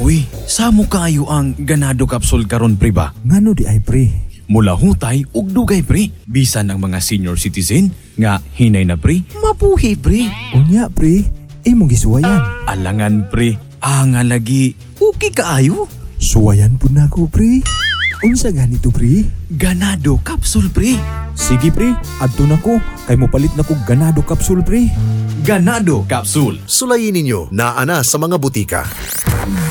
Uy, samo kayo ang ganado capsule karon pre ba? Ngano di ay pre? Mula hutay ug dugay pre. Bisan ang mga senior citizen nga hinay na pre, mabuhi pre. Unya pre, imong gisuwayan. Alangan pre, nga lagi okay kaayo. Suwayan pud nako pre. Unsa ganito pre? Ganado capsule pre. Sige pre, adto nako kay mo palit nako ganado capsule pre. Ganado capsule. Sulayin ninyo na ana sa mga butika.